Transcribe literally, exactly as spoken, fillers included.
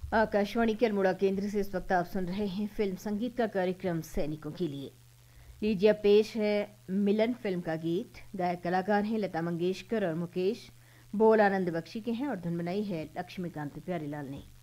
आकाशवाणी के अल्मोड़ा केंद्र से इस वक्त आप सुन रहे हैं फिल्म संगीत का कार्यक्रम सैनिकों के लिए। लीजिए अब पेश है मिलन फिल्म का गीत। गायक कलाकार हैं लता मंगेशकर और मुकेश। बोल आनंद बख्शी के हैं और धुन बनाई है लक्ष्मीकांत प्यारेलाल ने।